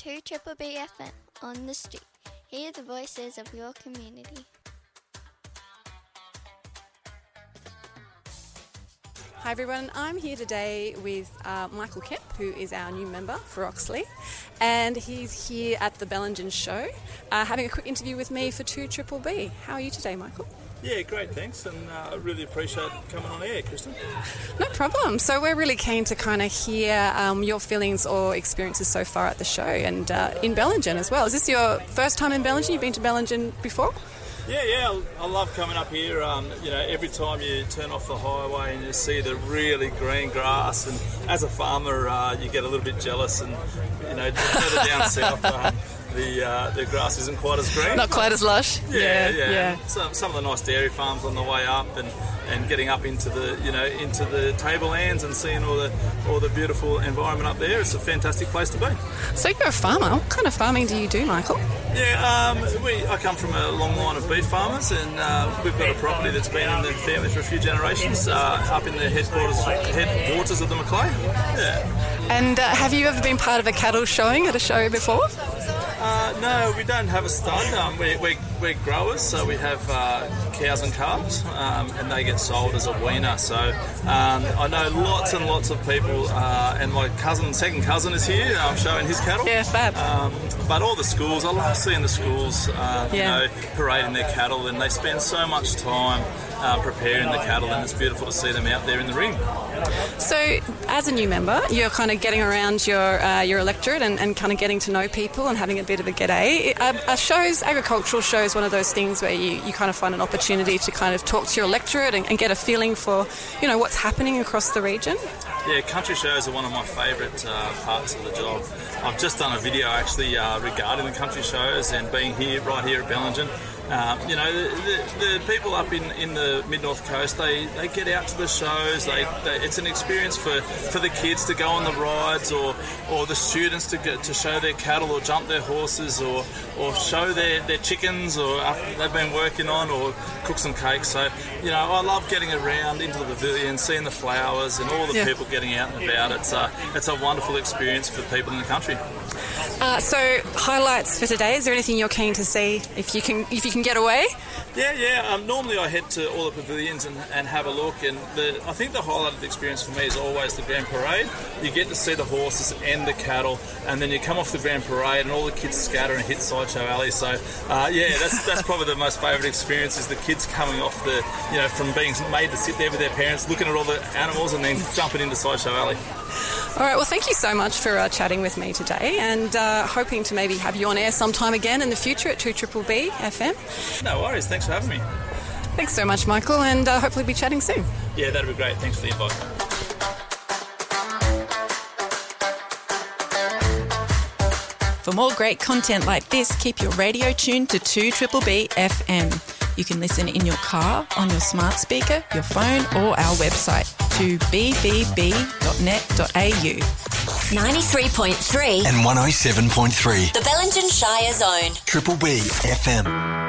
2 Triple B FM on the street. Hear the voices of your community. Hi everyone, I'm here today with Michael Kemp, who is our new member for Oxley, and he's here at the Bellingen show having a quick interview with me for 2 Triple B. How are you today, Michael? Yeah, great, thanks, and I really appreciate coming on air, Kristen. No problem. So we're really keen to kind of hear your feelings or experiences so far at the show and in Bellingen as well. Is this your first time in Bellingen? You've been to Bellingen before? Yeah, I love coming up here. Every time you turn off the highway and you see the really green grass, and as a farmer, you get a little bit jealous. And further down south, the grass isn't quite as green. Not quite as lush. Yeah. Some of the nice dairy farms on the way up, and getting up into the tablelands and seeing all the beautiful environment up there. It's a fantastic place to be. So you're a farmer. What kind of farming do you do, Michael? Yeah, I come from a long line of beef farmers, and we've got a property that's been in the family for a few generations up in the headwaters of the Macleay. Yeah. And have you ever been part of a cattle showing at a show before? No, we don't have a stud. We're growers, so we have cows and calves, and they get sold as a weaner. So I know lots and lots of people, and my second cousin is here showing his cattle. Yeah, fab. But all the schools, I love seeing the schools, parading their cattle, and they spend so much time preparing the cattle, and it's beautiful to see them out there in the ring. So, as a new member, you're kind of getting around your electorate and kind of getting to know people and having a bit of a g'day. Agricultural shows, one of those things where you kind of find an opportunity to kind of talk to your electorate and get a feeling for, what's happening across the region. Yeah, country shows are one of my favourite parts of the job. I've just done a video actually regarding the country shows and being right here at Bellingen. The people up in the mid-north coast, they get out to the shows. It's an experience for the kids to go on the rides, or the students to show their cattle or jump their horses, or show their chickens or they've been working on, or cook some cakes. So I love getting around into the pavilion, seeing the flowers and all the people getting out and about. It's a wonderful experience for people in the country. So highlights for today. Is there anything you're keen to see if you can get away? Yeah. Normally I head to all the pavilions and have a look, and I think the highlight of the experience for me is always the Grand Parade. You get to see the horses and the cattle, and then you come off the Grand Parade and all the kids scatter and hit Sideshow Alley. So that's probably the most favourite experience, is the kids coming off from being made to sit there with their parents, looking at all the animals and then jumping into Sideshow Alley. All right, well, thank you so much for chatting with me today, and hoping to maybe have you on air sometime again in the future at 2 Triple B FM. No worries, thanks for having me. Thanks so much, Michael, and hopefully be chatting soon. Yeah, that'd be great. Thanks for the invite. For more great content like this, keep your radio tuned to 2 Triple B FM. You can listen in your car, on your smart speaker, your phone, or our website, 2bbb.net.au. 93.3 and 107.3. The Bellingen Shire Zone. Triple B FM.